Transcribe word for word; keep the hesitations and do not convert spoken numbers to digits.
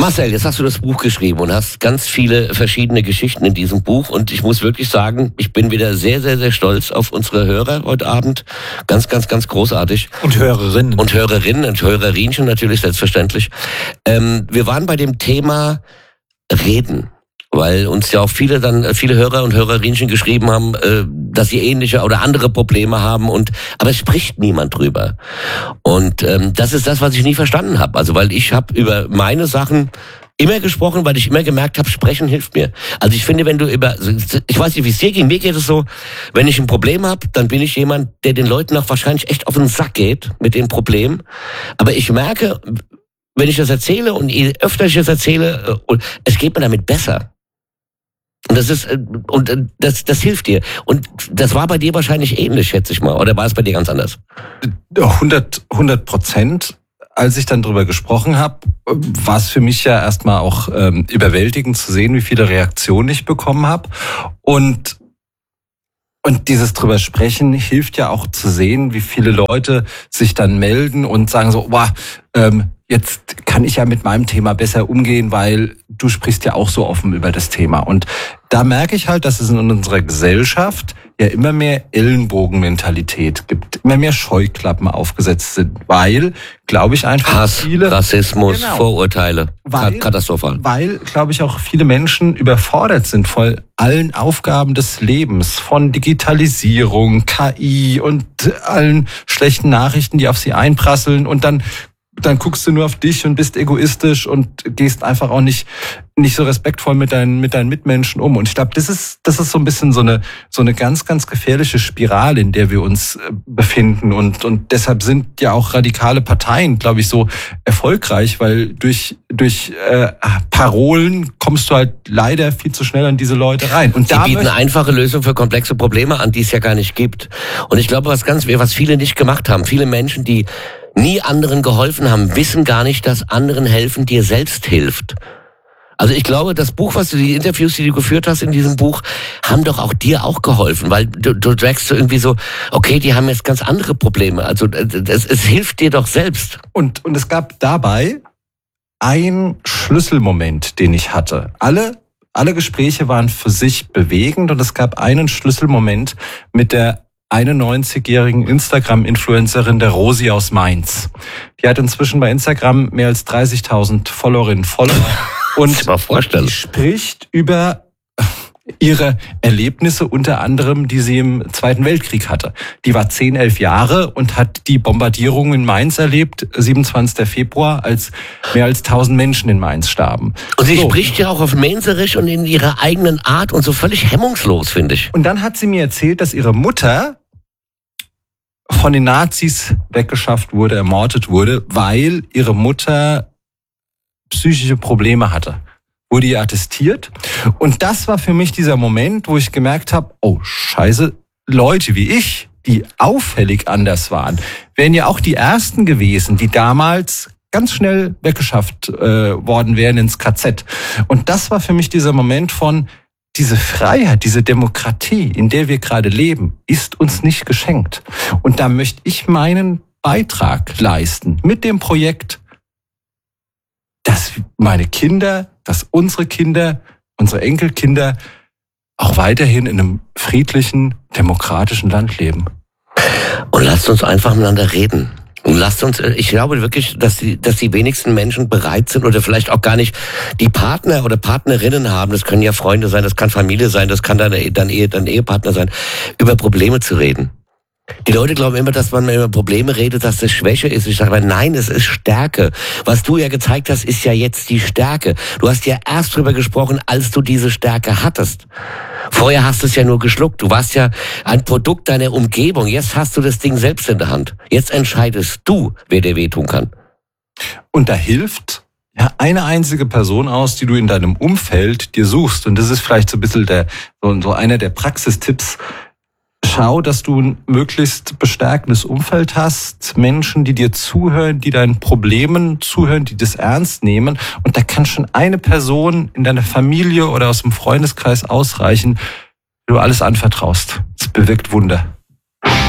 Marcel, jetzt hast du das Buch geschrieben und hast ganz viele verschiedene Geschichten in diesem Buch und ich muss wirklich sagen, ich bin wieder sehr, sehr, sehr stolz auf unsere Hörer heute Abend. Ganz, ganz, ganz großartig. Und Hörerinnen. Und Hörerinnen und Hörerinchen natürlich, selbstverständlich. Ähm, wir waren bei dem Thema Reden. Weil uns ja auch viele dann viele Hörer und Hörerinchen geschrieben haben, äh, dass sie ähnliche oder andere Probleme haben und aber es spricht niemand drüber. Und ähm, das ist das, was ich nie verstanden habe. Also weil ich habe über meine Sachen immer gesprochen, weil ich immer gemerkt habe, sprechen hilft mir. Also ich finde, wenn du über, ich weiß nicht, wie es dir ging, mir geht es so, wenn ich ein Problem habe, dann bin ich jemand, der den Leuten auch wahrscheinlich echt auf den Sack geht mit dem Problem. Aber ich merke, wenn ich das erzähle und je öfter ich das erzähle, es geht mir damit besser. Und das ist und das das hilft dir. Und das war bei dir wahrscheinlich ähnlich, schätze ich mal. Oder war es bei dir ganz anders? hundert Prozent. Als ich dann drüber gesprochen habe, war es für mich ja erstmal auch ähm, überwältigend zu sehen, wie viele Reaktionen ich bekommen habe. Und Und dieses drüber sprechen hilft ja auch zu sehen, wie viele Leute sich dann melden und sagen so, wow, ähm, jetzt kann ich ja mit meinem Thema besser umgehen, weil du sprichst ja auch so offen über das Thema. Und da merke ich halt, dass es in unserer Gesellschaft ja immer mehr Ellenbogenmentalität gibt, immer mehr Scheuklappen aufgesetzt sind, weil, glaube ich, einfach Hass, viele... Rassismus, genau, Vorurteile, weil, katastrophal. Weil, glaube ich, auch viele Menschen überfordert sind von allen Aufgaben des Lebens, von Digitalisierung, K I und allen schlechten Nachrichten, die auf sie einprasseln und dann dann guckst du nur auf dich und bist egoistisch und gehst einfach auch nicht nicht so respektvoll mit deinen mit deinen Mitmenschen um. Und ich glaube, das ist das ist so ein bisschen so eine so eine ganz ganz gefährliche Spirale, in der wir uns befinden. Und und deshalb sind ja auch radikale Parteien, glaube ich, so erfolgreich, weil durch durch äh, Parolen kommst du halt leider viel zu schnell an diese Leute rein. Und sie da bieten einfache Lösungen für komplexe Probleme an, die es ja gar nicht gibt. Und ich glaube, was ganz was viele nicht gemacht haben, viele Menschen, die nie anderen geholfen haben, wissen gar nicht, dass anderen helfen dir selbst hilft. Also ich glaube, das Buch, was du, die Interviews, die du geführt hast in diesem Buch, haben doch auch dir auch geholfen, weil du, du sagst so irgendwie so, okay, die haben jetzt ganz andere Probleme. Also es, es hilft dir doch selbst. Und, und es gab dabei einen Schlüsselmoment, den ich hatte. Alle, alle Gespräche waren für sich bewegend und es gab einen Schlüsselmoment mit der einundneunzigjährigen Instagram-Influencerin der Rosi aus Mainz. Die hat inzwischen bei Instagram mehr als dreißigtausend Followerinnen, Follower. Und die spricht über ihre Erlebnisse, unter anderem, die sie im Zweiten Weltkrieg hatte. Die war zehn, elf Jahre und hat die Bombardierung in Mainz erlebt, siebenundzwanzigsten Februar, als mehr als tausend Menschen in Mainz starben. Und sie so. spricht ja auch auf Mainzerisch und in ihrer eigenen Art und so völlig hemmungslos, finde ich. Und dann hat sie mir erzählt, dass ihre Mutter von den Nazis weggeschafft wurde, ermordet wurde, weil ihre Mutter psychische Probleme hatte. Wurde ihr attestiert. Und das war für mich dieser Moment, wo ich gemerkt habe, oh Scheiße, Leute wie ich, die auffällig anders waren, wären ja auch die Ersten gewesen, die damals ganz schnell weggeschafft äh, worden wären ins K Z. Und das war für mich dieser Moment von, diese Freiheit, diese Demokratie, in der wir gerade leben, ist uns nicht geschenkt. Und da möchte ich meinen Beitrag leisten mit dem Projekt, dass meine Kinder, dass unsere Kinder, unsere Enkelkinder auch weiterhin in einem friedlichen, demokratischen Land leben. Und lasst uns einfach miteinander reden. Und lasst uns, ich glaube wirklich, dass die, dass die wenigsten Menschen bereit sind oder vielleicht auch gar nicht die Partner oder Partnerinnen haben, das können ja Freunde sein, das kann Familie sein, das kann dann, dann, Ehe, dann Ehepartner sein, über Probleme zu reden. Die Leute glauben immer, dass man über Probleme redet, dass das Schwäche ist. Ich sage aber nein, es ist Stärke. Was du ja gezeigt hast, ist ja jetzt die Stärke. Du hast ja erst drüber gesprochen, als du diese Stärke hattest. Vorher hast du es ja nur geschluckt. Du warst ja ein Produkt deiner Umgebung. Jetzt hast du das Ding selbst in der Hand. Jetzt entscheidest du, wer dir wehtun kann. Und da hilft ja eine einzige Person aus, die du in deinem Umfeld dir suchst. Und das ist vielleicht so ein bisschen der, so, so einer der Praxistipps. Schau, dass du ein möglichst bestärkendes Umfeld hast, Menschen, die dir zuhören, die deinen Problemen zuhören, die das ernst nehmen. Und da kann schon eine Person in deiner Familie oder aus dem Freundeskreis ausreichen, wenn du alles anvertraust. Das bewirkt Wunder.